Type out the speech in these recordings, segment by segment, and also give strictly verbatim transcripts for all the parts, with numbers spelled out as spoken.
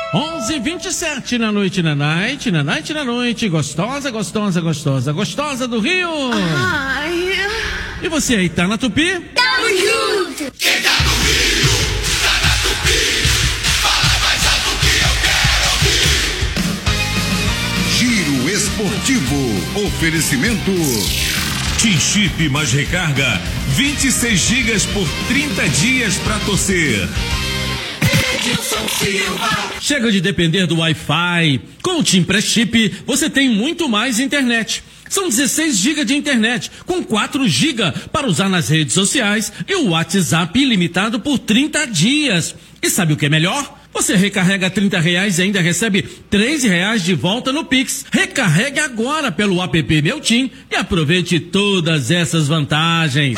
onze e vinte e sete na noite, na night, na night, na noite, gostosa, gostosa, gostosa, gostosa do Rio. Ai. E você aí, tá na Tupi? Tamo junto. Quem tá no Rio, tá na Tupi. Fala mais alto que eu quero ouvir. Giro Esportivo. Oferecimento T-Chip mais recarga, vinte e seis gigas por trinta dias pra torcer. Chega de depender do Wi-Fi. Com o TIM Pré-Chip, você tem muito mais internet. São dezesseis gigas de internet, com quatro gigas para usar nas redes sociais e o WhatsApp ilimitado por trinta dias. E sabe o que é melhor? Você recarrega trinta reais e ainda recebe três reais de volta no Pix. Recarregue agora pelo app Meu TIM e aproveite todas essas vantagens.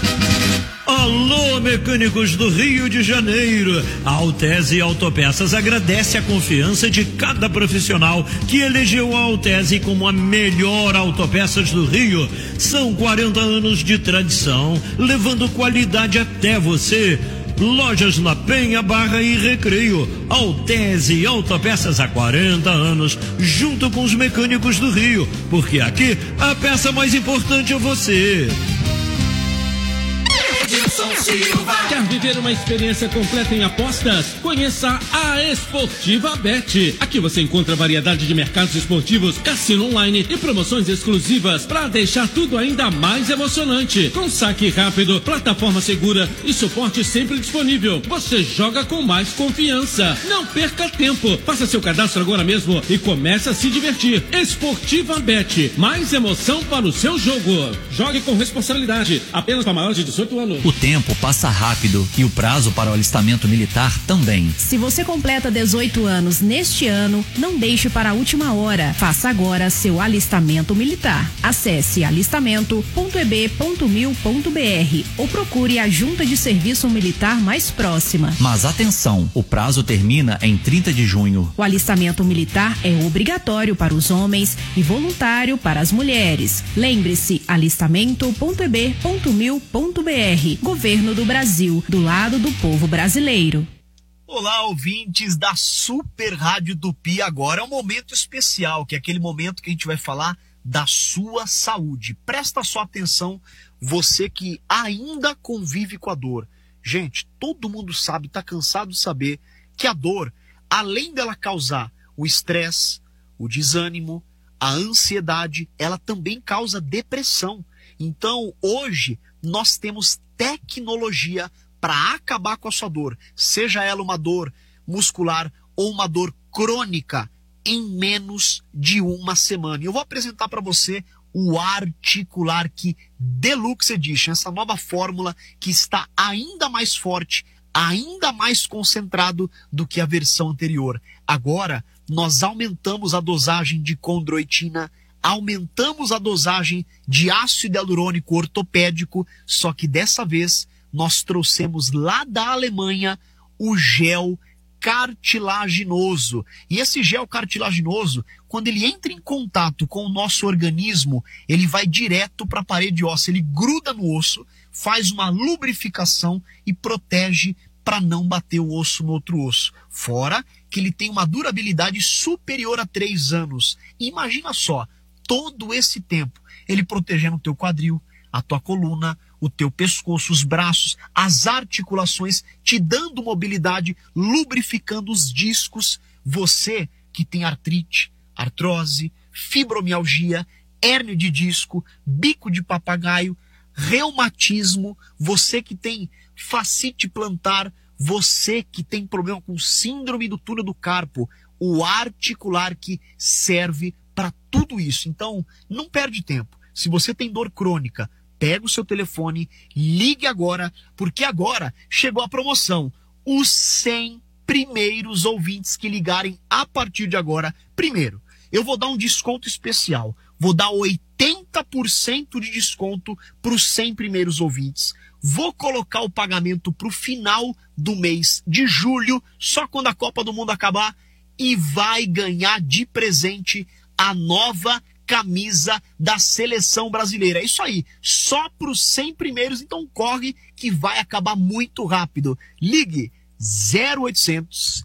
Alô, mecânicos do Rio de Janeiro. A Altese Autopeças agradece a confiança de cada profissional que elegeu a Altese como a melhor autopeças do Rio. São quarenta anos de tradição, levando qualidade até você. Lojas na Penha, Barra e Recreio. Altese Autopeças há quarenta anos, junto com os mecânicos do Rio, porque aqui a peça mais importante é você. Quer viver uma experiência completa em apostas? Conheça a Esportiva Bet. Aqui você encontra variedade de mercados esportivos, cassino online e promoções exclusivas para deixar tudo ainda mais emocionante. Com saque rápido, plataforma segura e suporte sempre disponível. Você joga com mais confiança. Não perca tempo. Faça seu cadastro agora mesmo e comece a se divertir. Esportiva Bet. Mais emoção para o seu jogo. Jogue com responsabilidade. Apenas para maiores de dezoito anos. O tempo passa rápido e o prazo para o alistamento militar também. Se você completa dezoito anos neste ano, não deixe para a última hora. Faça agora seu alistamento militar. Acesse alistamento ponto e b ponto mil ponto b r ou procure a junta de serviço militar mais próxima. Mas atenção, o prazo termina em trinta de junho. O alistamento militar é obrigatório para os homens e voluntário para as mulheres. Lembre-se, alistamento ponto e b ponto mil ponto b r. Governo do Brasil, do lado do povo brasileiro. Olá, ouvintes da Super Rádio Tupi. Agora é um momento especial, que é aquele momento que a gente vai falar da sua saúde. Presta só atenção, você que ainda convive com a dor. Gente, todo mundo sabe, está cansado de saber que a dor, além dela causar o estresse, o desânimo, a ansiedade, ela também causa depressão. Então, hoje, nós temos tecnologia para acabar com a sua dor, seja ela uma dor muscular ou uma dor crônica, em menos de uma semana. E eu vou apresentar para você o Articular Key Deluxe Edition, essa nova fórmula que está ainda mais forte, ainda mais concentrado do que a versão anterior. Agora, nós aumentamos a dosagem de condroitina, aumentamos a dosagem de ácido hialurônico ortopédico, só que dessa vez nós trouxemos lá da Alemanha o gel cartilaginoso. E esse gel cartilaginoso, quando ele entra em contato com o nosso organismo, ele vai direto para a parede óssea, ele gruda no osso, faz uma lubrificação e protege para não bater o osso no outro osso. Fora que ele tem uma durabilidade superior a três anos. Imagina só, todo esse tempo, ele protegendo o teu quadril, a tua coluna, o teu pescoço, os braços, as articulações, te dando mobilidade, lubrificando os discos. Você que tem artrite, artrose, fibromialgia, hérnia de disco, bico de papagaio, reumatismo, você que tem fascite plantar, você que tem problema com síndrome do túnel do carpo, o Articular que serve para tudo isso. Então, não perde tempo. Se você tem dor crônica, pega o seu telefone, ligue agora, porque agora chegou a promoção. Os cem primeiros ouvintes que ligarem a partir de agora, primeiro, eu vou dar um desconto especial. Vou dar oitenta por cento de desconto para os cem primeiros ouvintes. Vou colocar o pagamento para o final do mês de julho, só quando a Copa do Mundo acabar, e vai ganhar de presente a nova camisa da seleção brasileira. É isso aí, só para os cem primeiros, então corre que vai acabar muito rápido. Ligue zero oitocentos,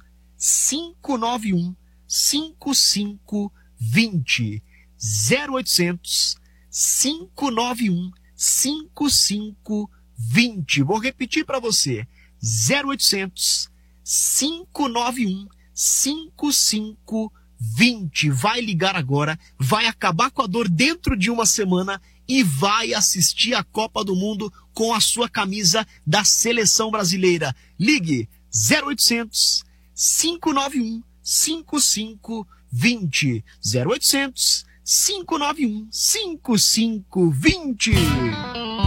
cinco nove um, cinco cinco dois zero. zero oitocentos, cinco nove um, cinco cinco dois zero. Vou repetir para você. zero oitocentos, cinco nove um, cinco cinco dois zero. Vai ligar agora, vai acabar com a dor dentro de uma semana e vai assistir a Copa do Mundo com a sua camisa da Seleção Brasileira. Ligue zero oitocentos, cinco nove um, cinco cinco dois zero. zero oitocentos, cinco nove um, cinco cinco dois zero.